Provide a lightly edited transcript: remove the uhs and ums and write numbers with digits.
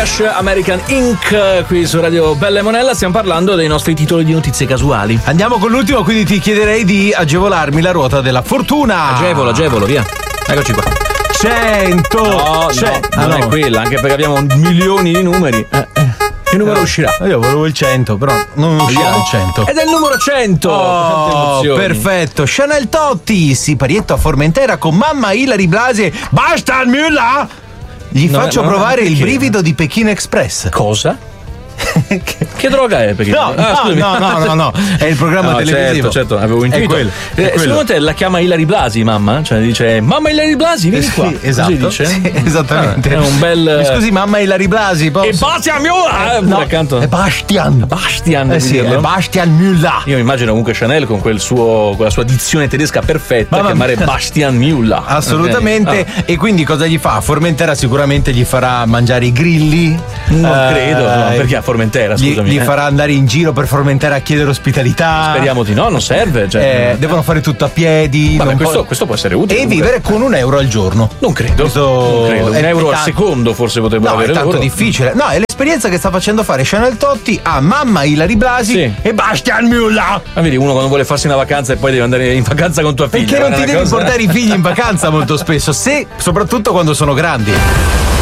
Slash, American Inc. qui su Radio Bella e Monella. Stiamo parlando dei nostri titoli di notizie casuali. Andiamo con l'ultimo, quindi ti chiederei di agevolarmi la ruota della fortuna. Agevolo, via. Eccoci qua. 100. No, non è quella, anche perché abbiamo milioni di numeri. Che numero uscirà? Io volevo il 100, però non uscirà il 100. Ed è il numero 100. Oh, perfetto. Chanel Totti, siparietto a Formentera con mamma Ilari Blasi. Basta il Müller! Gli faccio provare il brivido di Pechino Express. Cosa? Che droga è? Perché... No, è il programma televisivo. Certo, avevo intuito. È quello. Secondo te la chiama Ilari Blasi, mamma? Cioè dice, mamma Ilari Blasi, vieni qua. Sì, esatto. Così dice? Sì, esattamente. È un bel... Scusi, mamma Ilari Blasi, posso? E Bastian Müller! No, accanto. è Bastian. Sì, è Bastian Müller. Io mi immagino comunque Chanel con quella sua dizione tedesca perfetta chiamare Bastian Müller. Assolutamente. Okay. E quindi cosa gli fa? A Formentera sicuramente gli farà mangiare i grilli. Non credo, no, perché a Formentera, scusami. Gli farà andare in giro per Formentera a chiedere ospitalità. Speriamo di no, non serve. Devono fare tutto a piedi. Vabbè, questo può essere utile. E vivere con €1 al giorno. Non credo. €1 al secondo forse potrebbero avere. È tanto difficile. No, è l'esperienza che sta facendo fare Chanel Totti a mamma Ilari Blasi e Bastian Müller. Ma vedi, uno quando vuole farsi una vacanza e poi devi andare in vacanza con tua figlia. Perché non ti devi portare i figli in vacanza molto spesso, soprattutto quando sono grandi.